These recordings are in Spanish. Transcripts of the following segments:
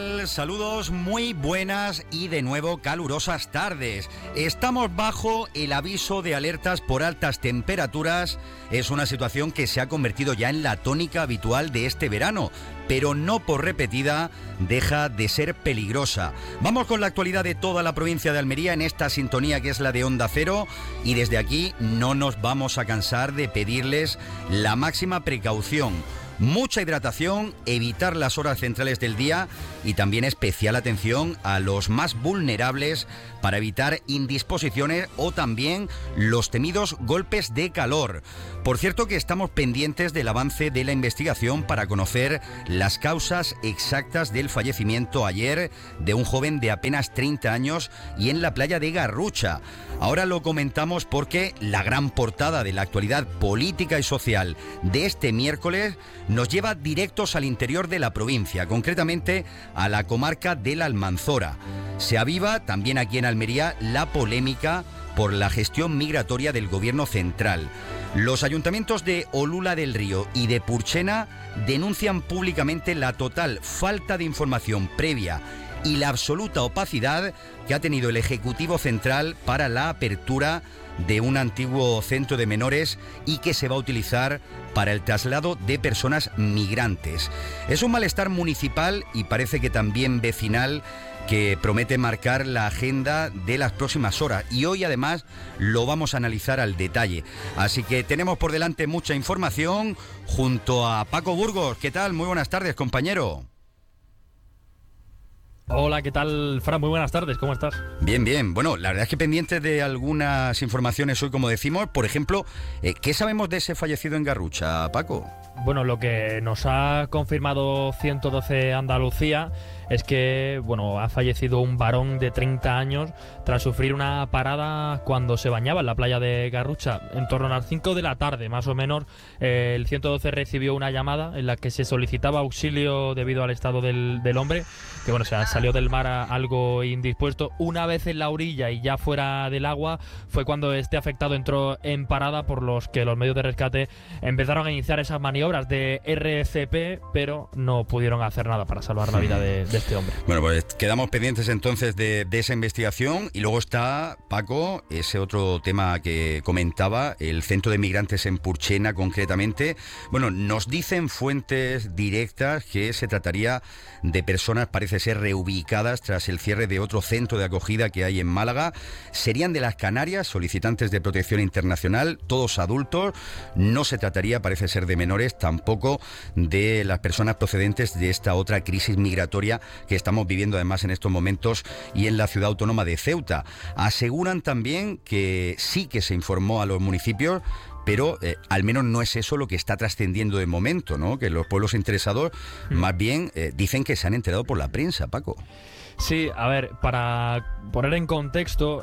tal? Saludos, muy buenas y de nuevo calurosas tardes. Estamos bajo el aviso de alertas por altas temperaturas. Es una situación que se ha convertido ya en la tónica habitual de este verano, pero no por repetida deja de ser peligrosa. Vamos con la actualidad de toda la provincia de Almería en esta sintonía que es la de Onda Cero, y desde aquí no nos vamos a cansar de pedirles la máxima precaución. Mucha hidratación, evitar las horas centrales del día y también especial atención a los más vulnerables para evitar indisposiciones o también los temidos golpes de calor. Por cierto que estamos pendientes del avance de la investigación para conocer las causas exactas del fallecimiento ayer de un joven de apenas 30 años y en la playa de Garrucha. Ahora lo comentamos porque la gran portada de la actualidad política y social de este miércoles nos lleva directos al interior de la provincia, concretamente a la comarca de la Almanzora. Se aviva también aquí en Almería la polémica por la gestión migratoria del gobierno central. Los ayuntamientos de Olula del Río y de Purchena denuncian públicamente la total falta de información previa y la absoluta opacidad que ha tenido el Ejecutivo Central para la apertura de un antiguo centro de menores y que se va a utilizar para el traslado de personas migrantes. Es un malestar municipal y parece que también vecinal que promete marcar la agenda de las próximas horas, y hoy además lo vamos a analizar al detalle. Así que tenemos por delante mucha información junto a Paco Burgos. ¿Qué tal? Muy buenas tardes, compañero. Hola, ¿qué tal, Fran? Muy buenas tardes, ¿cómo estás? Bien, bien. Bueno, la verdad es que pendientes de algunas informaciones hoy, como decimos. Por ejemplo, ¿qué sabemos de ese fallecido en Garrucha, Paco? Bueno, lo que nos ha confirmado 112 Andalucía es que, ha fallecido un varón de 30 años tras sufrir una parada cuando se bañaba en la playa de Garrucha. En torno a las 5 de la tarde, más o menos, el 112 recibió una llamada en la que se solicitaba auxilio debido al estado del hombre, que salió del mar algo indispuesto. Una vez en la orilla y ya fuera del agua, fue cuando este afectado entró en parada, por los que los medios de rescate empezaron a iniciar esas maniobras de RCP, pero no pudieron hacer nada para salvar la vida de este hombre. Bueno, pues quedamos pendientes entonces de esa investigación. Y luego está, Paco, ese otro tema que comentaba, el centro de migrantes en Purchena concretamente. Bueno, nos dicen fuentes directas que se trataría de personas, parece ser, reubicadas tras el cierre de otro centro de acogida que hay en Málaga. Serían de las Canarias, solicitantes de protección internacional, todos adultos. No se trataría, parece ser, de menores, tampoco de las personas procedentes de esta otra crisis migratoria que estamos viviendo además en estos momentos y en la ciudad autónoma de Ceuta. Aseguran también que sí que se informó a los municipios, pero al menos no es eso lo que está trascendiendo de momento, ¿no? Que los pueblos interesados más bien dicen que se han enterado por la prensa, Paco. Sí, a ver, para poner en contexto,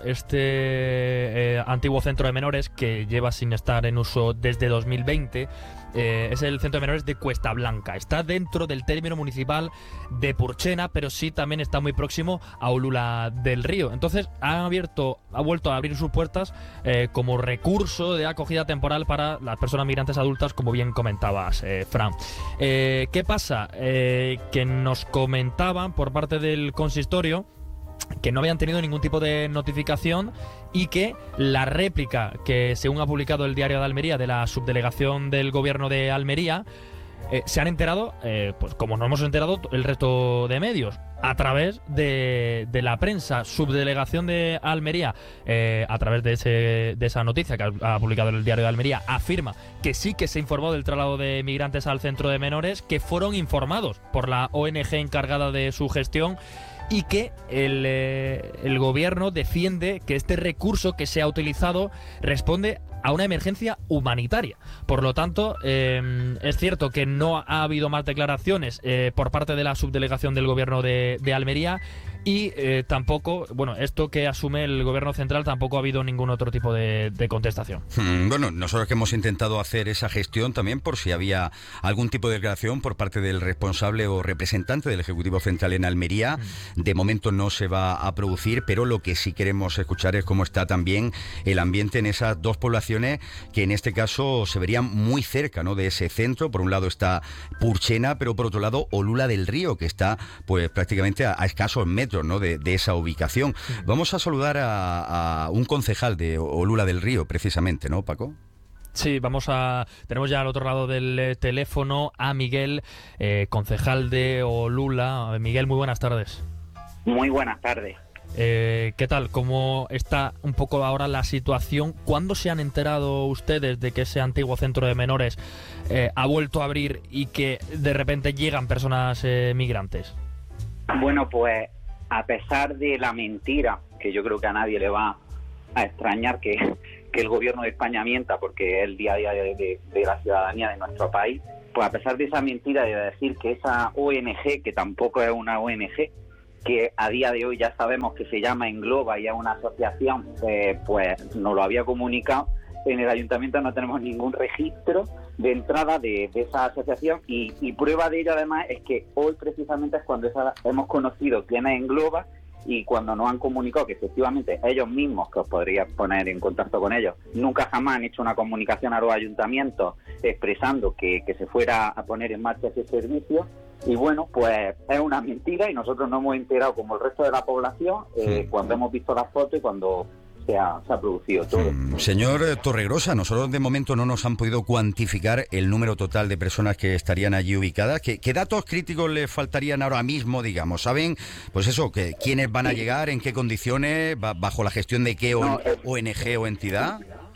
este antiguo centro de menores, que lleva sin estar en uso desde 2020, es el centro de menores de Cuesta Blanca. Está dentro del término municipal de Purchena, pero sí también está muy próximo a Olula del Río. Entonces ha vuelto a abrir sus puertas como recurso de acogida temporal para las personas migrantes adultas, como bien comentabas, Fran. ¿Qué pasa? Que nos comentaban por parte del consistorio que no habían tenido ningún tipo de notificación y que la réplica que, según ha publicado el Diario de Almería, de la subdelegación del gobierno de Almería, se han enterado, pues como nos hemos enterado el resto de medios, a través de la prensa. Subdelegación de Almería, a través de esa noticia que ha publicado el Diario de Almería, afirma que sí que se informó del traslado de migrantes al centro de menores, que fueron informados por la ONG encargada de su gestión, y que el gobierno defiende que este recurso que se ha utilizado responde a una emergencia humanitaria. Por lo tanto, es cierto que no ha habido más declaraciones por parte de la subdelegación del gobierno de Almería. Y tampoco, bueno, esto que asume el gobierno central, tampoco ha habido ningún otro tipo de contestación. Bueno, nosotros que hemos intentado hacer esa gestión también por si había algún tipo de declaración por parte del responsable o representante del Ejecutivo Central en Almería. De momento no se va a producir, pero lo que sí queremos escuchar es cómo está también el ambiente en esas dos poblaciones que en este caso se verían muy cerca, ¿no?, de ese centro. Por un lado está Purchena, pero por otro lado Olula del Río, que está pues prácticamente a escasos metros, ¿no?, de esa ubicación. Vamos a saludar a un concejal de Olula del Río, precisamente, ¿no, Paco? Sí, tenemos ya al otro lado del teléfono a Miguel, concejal de Olula. Miguel, muy buenas tardes. Muy buenas tardes. ¿Qué tal? ¿Cómo está un poco ahora la situación? ¿Cuándo se han enterado ustedes de que ese antiguo centro de menores ha vuelto a abrir y que de repente llegan personas migrantes? Bueno, pues a pesar de la mentira, que yo creo que a nadie le va a extrañar que el gobierno de España mienta, porque es el día a día de la ciudadanía de nuestro país, pues a pesar de esa mentira de decir que esa ONG, que tampoco es una ONG, que a día de hoy ya sabemos que se llama Engloba y es una asociación, pues nos lo había comunicado, en el ayuntamiento no tenemos ningún registro de entrada de esa asociación y prueba de ello además es que hoy precisamente es cuando hemos conocido quién es Engloba y cuando nos han comunicado que efectivamente ellos mismos, que os podría poner en contacto con ellos, nunca jamás han hecho una comunicación a los ayuntamientos expresando que se fuera a poner en marcha ese servicio. Y bueno, pues es una mentira y nosotros nos hemos enterado como el resto de la población cuando hemos visto las fotos y cuando se ha producido todo. Señor Torregrosa, nosotros de momento no nos han podido cuantificar el número total de personas que estarían allí ubicadas. ¿Qué datos críticos les faltarían ahora mismo, digamos? ¿Saben, pues eso, que quiénes van a llegar, en qué condiciones, bajo la gestión de qué ONG o entidad?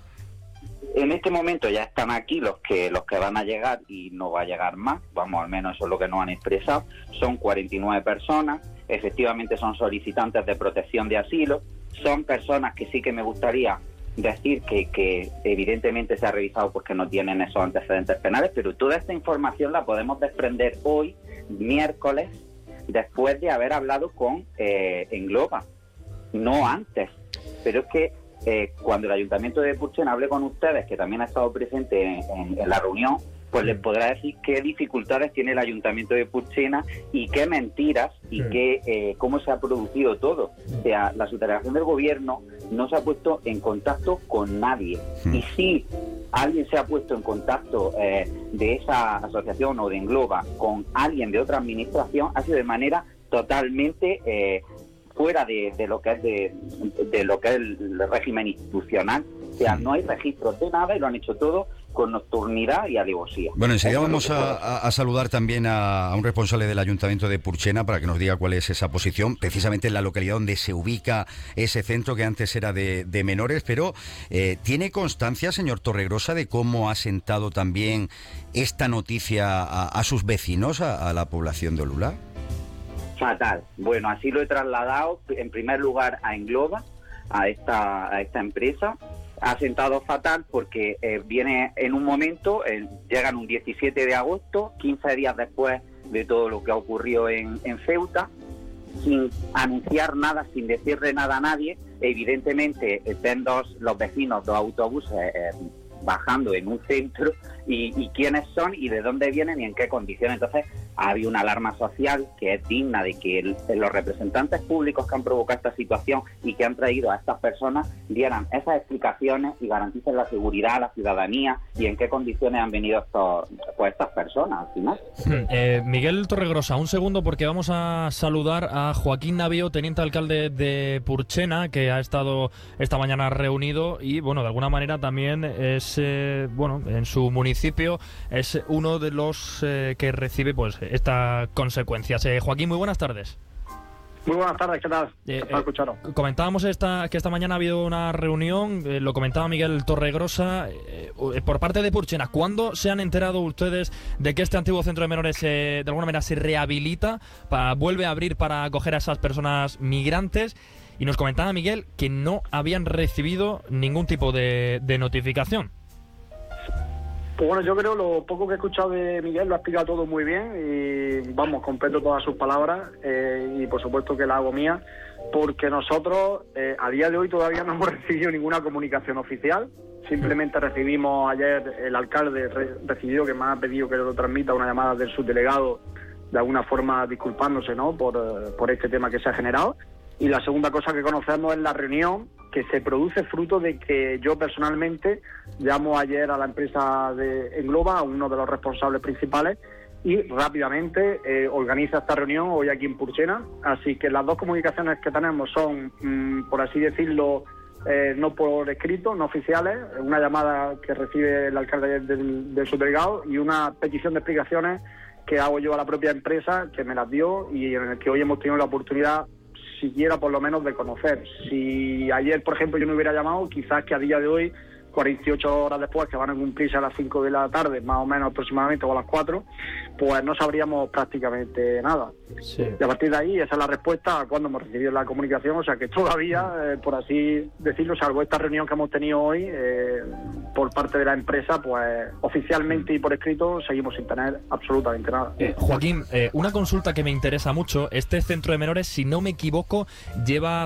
En este momento ya están aquí los que van a llegar y no va a llegar más, vamos, al menos eso es lo que nos han expresado. Son 49 personas, efectivamente son solicitantes de protección de asilo, son personas que sí que me gustaría decir que evidentemente se ha revisado pues que no tienen esos antecedentes penales, pero toda esta información la podemos desprender hoy, miércoles, después de haber hablado con Engloba, no antes. Pero es que cuando el Ayuntamiento de Purchena hable con ustedes, que también ha estado presente en la reunión, pues les podrá decir qué dificultades tiene el Ayuntamiento de Purchena y qué mentiras y cómo se ha producido todo. O sea, la subdelegación del gobierno no se ha puesto en contacto con nadie. Y si alguien se ha puesto en contacto de esa asociación o de Engloba con alguien de otra administración, ha sido de manera totalmente fuera de lo que es de lo que es el régimen institucional. O sea, no hay registros de nada y lo han hecho todo con nocturnidad y alevosía. Bueno, enseguida vamos a saludar también a un responsable del Ayuntamiento de Purchena para que nos diga cuál es esa posición, precisamente en la localidad donde se ubica ese centro que antes era de menores, pero ¿tiene constancia, señor Torregrosa, de cómo ha sentado también esta noticia a sus vecinos, a la población de Olula? Fatal. Bueno, así lo he trasladado en primer lugar a Engloba, a esta empresa. Ha sentado fatal porque viene en un momento, llegan un 17 de agosto, 15 días después de todo lo que ha ocurrido en Ceuta, sin anunciar nada, sin decirle nada a nadie. Evidentemente ven los vecinos, dos autobuses bajando en un centro y quiénes son y de dónde vienen y en qué condiciones. Entonces ha habido una alarma social que es digna de que los representantes públicos que han provocado esta situación y que han traído a estas personas dieran esas explicaciones y garanticen la seguridad a la ciudadanía y en qué condiciones han venido estas personas al final. Miguel Torregrosa, un segundo porque vamos a saludar a Joaquín Navío, teniente alcalde de Purchena, que ha estado esta mañana reunido y bueno, de alguna manera también es en su municipio es uno de los que recibe pues estas consecuencias. Joaquín, muy buenas tardes. Muy buenas tardes, ¿qué tal? Escucharon. Comentábamos que esta mañana ha habido una reunión, lo comentaba Miguel Torregrosa, por parte de Purchena. ¿Cuándo se han enterado ustedes de que este antiguo centro de menores de alguna manera se rehabilita, vuelve a abrir para acoger a esas personas migrantes? Y nos comentaba Miguel que no habían recibido ningún tipo de notificación. Pues bueno, yo creo lo poco que he escuchado de Miguel lo ha explicado todo muy bien y vamos, completo todas sus palabras y por supuesto que la hago mía, porque nosotros a día de hoy todavía no hemos recibido ninguna comunicación oficial. Simplemente recibimos ayer, el alcalde recibió, que me ha pedido que lo transmita, una llamada del subdelegado de alguna forma disculpándose, ¿no?, por este tema que se ha generado. Y la segunda cosa que conocemos es la reunión que se produce fruto de que yo personalmente llamo ayer a la empresa de Engloba, a uno de los responsables principales, y rápidamente organiza esta reunión hoy aquí en Purchena. Así que las dos comunicaciones que tenemos son, por así decirlo, no por escrito, no oficiales, una llamada que recibe el alcalde del subdelegado y una petición de explicaciones que hago yo a la propia empresa, que me las dio y en el que hoy hemos tenido la oportunidad siquiera por lo menos de conocer. Si ayer, por ejemplo, yo no hubiera llamado, quizás que a día de hoy, 48 horas después, que van a cumplirse a las 5 de la tarde, más o menos aproximadamente, o a las 4, pues no sabríamos prácticamente nada. Sí. Y a partir de ahí, esa es la respuesta a cuando hemos recibido la comunicación, o sea que todavía, por así decirlo, salvo esta reunión que hemos tenido hoy, por parte de la empresa, pues oficialmente y por escrito seguimos sin tener absolutamente nada. Joaquín, una consulta que me interesa mucho, este centro de menores, si no me equivoco, lleva